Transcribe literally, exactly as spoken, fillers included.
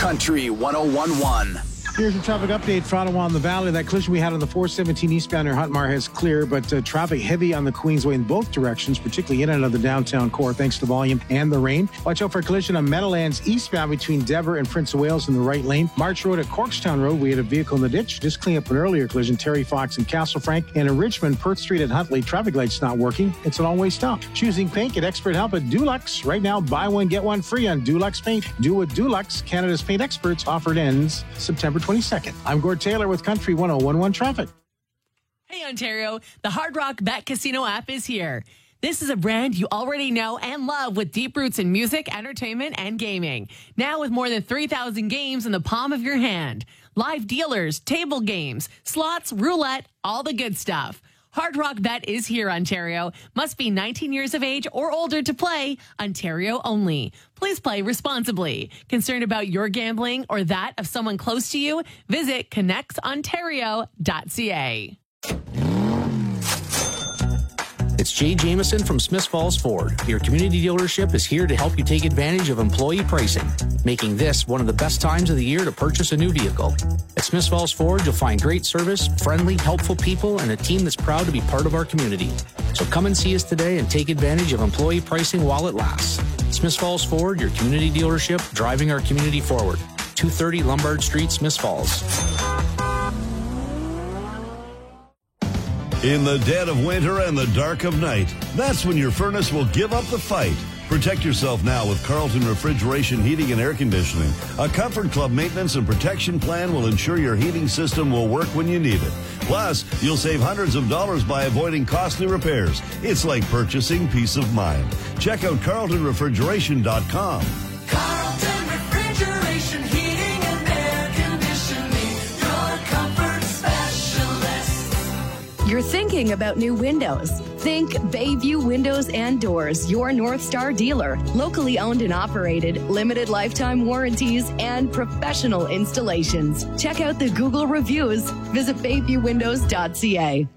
Country one oh one point one. Here's a traffic update for Ottawa in the Valley. That collision we had on the four seventeen eastbound near Huntmar has cleared, but uh, traffic heavy on the Queensway in both directions, particularly in and out of the downtown core, thanks to volume and the rain. Watch out for a collision on Meadowlands eastbound between Dever and Prince of Wales in the right lane. March Road at Corkstown Road, we had a vehicle in the ditch. Just clean up an earlier collision. Terry Fox and Castle Frank. And in Richmond, Perth Street at Huntley, traffic lights not working. It's an all-way stop. Choosing paint, get expert help at Dulux. Right now, buy one, get one free on Dulux Paint. Do with Dulux, Canada's paint experts. Offer ends September twenty-second. I'm Gord Taylor with Country one oh one point one Traffic. Hey, Ontario, the Hard Rock Bet Casino app is here. This is a brand you already know and love with deep roots in music, entertainment, and gaming. Now with more than three thousand games in the palm of your hand. Live dealers, table games, slots, roulette, all the good stuff. Hard Rock Bet is here, Ontario. Must be nineteen years of age or older to play. Ontario only. Please play responsibly. Concerned about your gambling or that of someone close to you? Visit connects ontario dot c a. It's Jay Jameson from Smiths Falls Ford. Your community dealership is here to help you take advantage of employee pricing, making this one of the best times of the year to purchase a new vehicle. At Smiths Falls Ford, you'll find great service, friendly, helpful people, and a team that's proud to be part of our community. So come and see us today and take advantage of employee pricing while it lasts. Smiths Falls Ford, your community dealership, driving our community forward. two thirty Lombard Street, Smiths Falls. In the dead of winter and the dark of night, that's when your furnace will give up the fight. Protect yourself now with Carlton Refrigeration Heating and Air Conditioning. A Comfort Club maintenance and protection plan will ensure your heating system will work when you need it. Plus, you'll save hundreds of dollars by avoiding costly repairs. It's like purchasing peace of mind. Check out carlton refrigeration dot com. Carlton Refrigeration Heating and Air Conditioning, your comfort specialist. You're thinking about new windows. Think Bayview Windows and Doors, your North Star dealer. Locally owned and operated, limited lifetime warranties, and professional installations. Check out the Google reviews. Visit bayview windows dot c a.